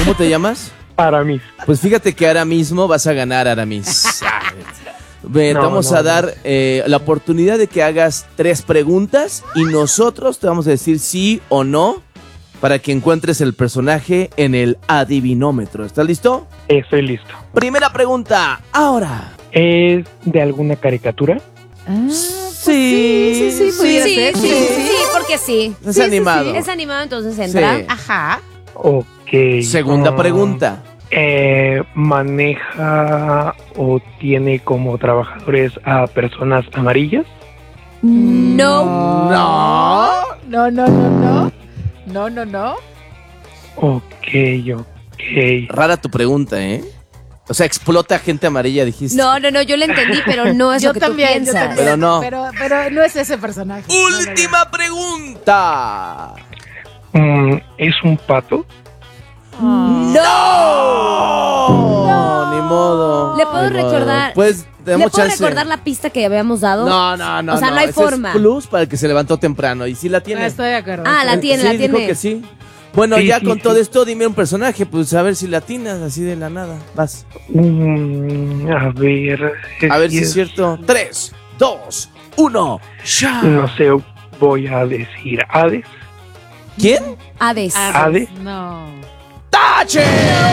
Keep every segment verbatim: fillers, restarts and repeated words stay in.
¿Cómo te llamas? Aramis. Pues fíjate que ahora mismo vas a ganar, Aramis. Ven, No, te vamos no, a dar eh, la oportunidad de que hagas tres preguntas y nosotros te vamos a decir sí o no para que encuentres el personaje en el adivinómetro. ¿Estás listo? Estoy listo. Primera pregunta, ahora. ¿Es de alguna caricatura? Ah, Sí, sí, sí, sí, pudiera Sí, ser, sí, sí, sí, porque sí. Es Sí, sí, animado. sí. Es animado, entonces entra. Sí. Ajá. Ok. Segunda ah, pregunta. eh, ¿Maneja o tiene como trabajadores a personas amarillas? No. No, no, no, no, no. No, no, no. Ok, ok. Rara tu pregunta, ¿eh? O sea, explota gente amarilla, dijiste. No, no, no, yo lo entendí, pero no es Yo lo que también, tú yo piensas. también. Pero no. Pero, pero no es ese personaje. No, no, no. Última pregunta. Mm, ¿Es un pato? ¡No! No, ni modo. ¿Le puedo ni modo. recordar- Pues ¿Le tenemos puedo chance. recordar la pista que habíamos dado? No, no, no. O sea, no hay Ese forma. Es plus para el que se levantó temprano. Y sí la tiene. Ah, estoy de acuerdo. Ah, la Él- tiene, sí, la dijo tiene. que sí. Bueno, Sí, ya sí, con sí. todo esto, dime un personaje, pues a ver si latinas así de la nada. Vas. Mm, a ver. A ver si es es- cierto. Tres, dos, uno. ¡Ya! No sé, voy a decir Hades. ¿Quién? Hades. Hades. No. ¡Tache!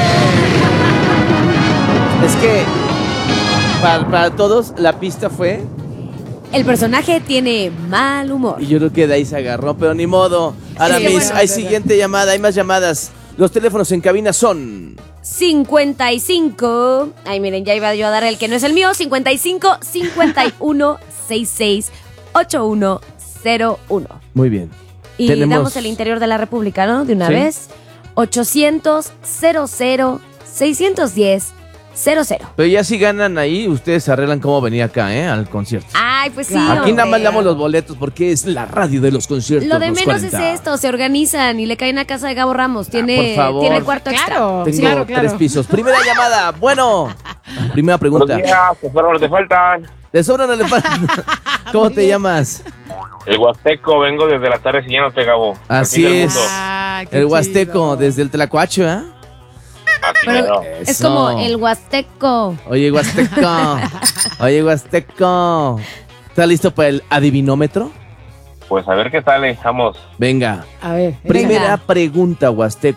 Es que para, para todos la pista fue El personaje tiene mal humor. y yo creo que de ahí se agarró, pero ni modo. Ahora Sí, mis, bueno, hay pero- siguiente llamada, hay más llamadas. Los teléfonos en cabina son cincuenta y cinco. Ay, miren, ya iba yo a dar el que no es el mío. cincuenta y cinco, cincuenta y uno, sesenta y seis, ochenta y uno cero uno. muy bien. Y Tenemos- damos el interior de la República, ¿no? De una Sí. vez. ochocientos, cero cero, seiscientos diez, cero cero. Pero ya si ganan ahí, ustedes se arreglan cómo venir acá, ¿eh? Al concierto. Ay, pues sí. Claro. Aquí nada más hombre. le damos los boletos porque es la radio de los conciertos. Lo de los menos cuarenta. es esto, se organizan y le caen a casa de Gabo Ramos. Tiene, por favor. tiene cuarto extra. Claro, Tengo claro, claro. tres pisos. Primera llamada. Bueno. Primera pregunta. Buenos días, ¿qué solo te faltan? De sobra no le falta. ¿Cómo te llamas? El Huasteco, vengo desde las tardes siguiéndote, Gabo. Así Al fin del es. mundo. Ah, qué El Huasteco, chido. desde el Tlacuacho, ¿eh? Así Pero mero. es Eso. como el Huasteco. Oye, Huasteco. Oye, Huasteco. ¿Estás listo para el adivinómetro? Pues a ver qué sale, vamos. Venga. A ver. Primera Venga. pregunta, Huasteco.